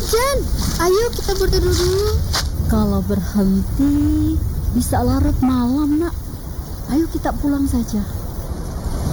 hujan. Ayo kita berteduh dulu. Kalau berhenti bisa larut malam, Nak. Ayo kita pulang saja.